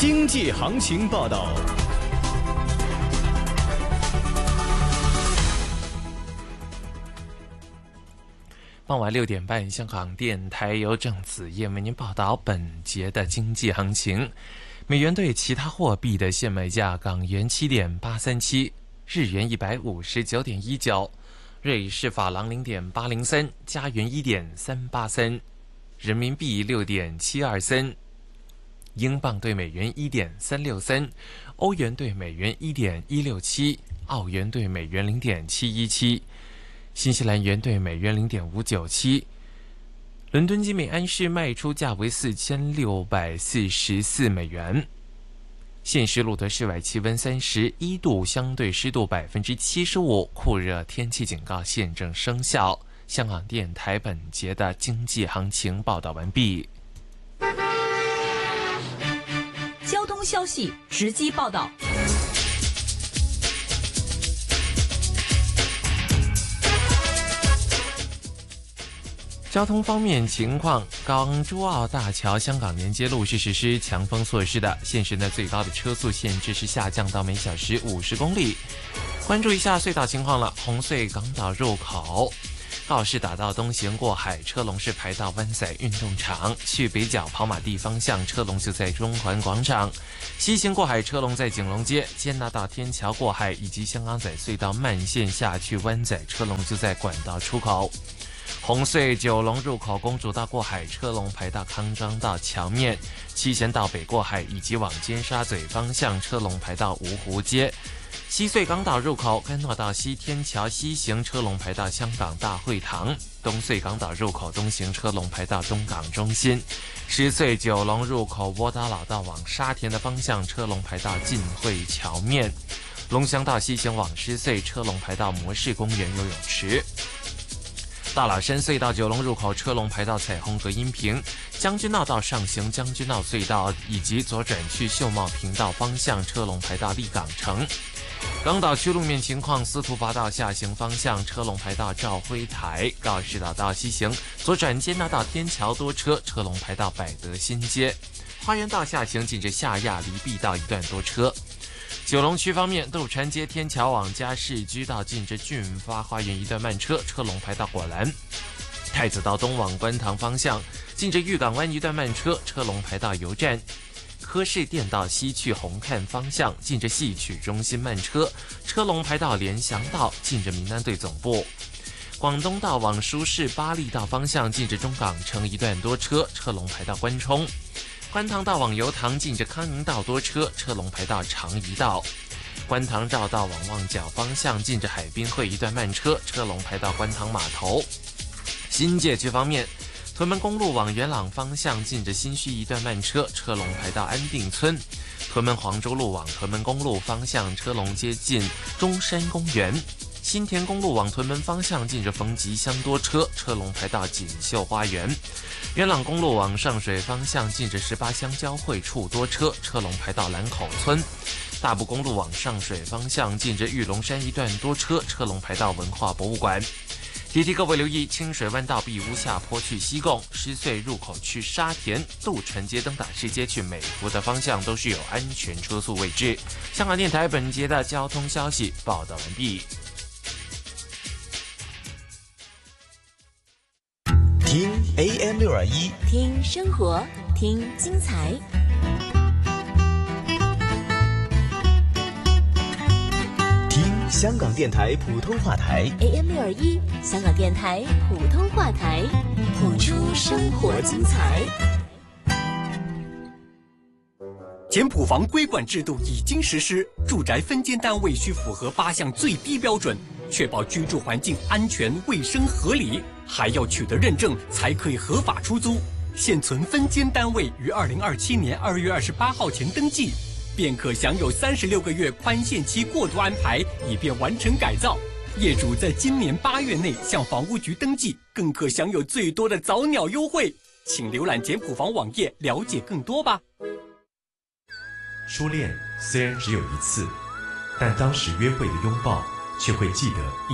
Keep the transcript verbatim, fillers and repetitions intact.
经济行情报道。 傍晚六点半，香港电台由郑子燕为您报道本节的经济行情。美元对其他货币的现卖价：港元七点八三七，日元一百五十九点一九，瑞士法郎零点八零三，加元一点三八三，人民币六点七二三，英镑对美元一点三六三，欧元对美元一点一六七，澳元对美元零点七一七。新西兰元对美元零点五九七，伦敦金每安士卖出价为四千六百四十四美元。现时录得室外气温三十一度，相对湿度百分之七十五，酷热天气警告现正生效。香港电台本节的经济行情报道完毕。 交通消息直击报道。 交通方面情况，港珠澳大桥香港连接路是实施强风措施的，现时呢最高的车速限制是下降到每小时五十公里。关注一下隧道情况了，红隧港岛入口告士打道东行过海车龙是排到湾仔运动场，去北角跑马地方向车龙就在中环广场，西行过海车龙在景隆街，坚拿道天桥过海以及香港仔隧道慢线下去湾仔车龙就在管道出口。红隧九龙入口公主道过海车龙排到康庄道桥面，七贤道北过海以及往尖沙咀方向车龙排到芜湖街。西隧港岛入口干诺道西天桥西行车龙排到香港大会堂，东隧港岛入口东行车龙排到东港中心。狮隧九龙入口窝打老道往沙田的方向车龙排到浸会桥面，龙翔道西行往狮隧车龙排到模式公园游泳池。大老山隧道九龙入口车龙排到彩虹隔音屏，将军澳道上行将军澳隧道以及左转去秀茂坪道方向车龙排到立港城。港岛区路面情况，司徒拔道下行方向车龙排到肇辉台，告士打道西行左转接纳到天桥多车，车龙排到百德新街。花园道下行近着下亚离碧道一段多车。九龙区方面，渡船街天桥往嘉士居道近着俊发花园一段慢车，车龙排到果栏。太子道东往观塘方向近着裕港湾一段慢车，车龙排到油站。科士店道西去红磡方向近着戏曲中心慢车，车龙排到联翔道近着民安队总部。广东道往舒适巴利道方向近着中港城一段多车，车龙排到关冲。观塘道往油塘近着康宁道多车，车龙排到长怡道。观塘绕道往旺角方向近着海滨会一段慢车，车龙排到观塘码头。新界区方面，屯门公路往元朗方向近着新墟一段慢车，车龙排到安定村。屯门黄州路往屯门公路方向车龙接近中山公园。新田公路往屯门方向近着逢吉乡多车，车龙排到锦绣花园。元朗公路往上水方向近着十八乡交汇处多车，车龙排到兰口村。大埔公路往上水方向近着玉龙山一段多车，车龙排到文化博物馆。提提各位留意，清水湾道碧屋下坡去西贡，狮隧入口去沙田，渡船街登打士街去美孚的方向都是有安全车速位置。香港电台本节的交通消息报道完毕。 听 A M 六二一， 听生活，听精彩。 听香港电台普通话台 A M 六二一，香港电台普通话台，谱出生活精彩。 简谱房规管制度已经实施，住宅分间单位需符合八项最低标准，确保居住环境安全、卫生、合理，还要取得认证才可以合法出租。现存分间单位于二零二七年二月二十八号前登记，便可享有三十六个月宽限期过渡安排，以便完成改造。业主在今年八月内向房屋局登记，更可享有最多的早鸟优惠。请浏览简谱房网页了解更多吧。 初恋虽然只有一次，但当时约会的拥抱却会记得一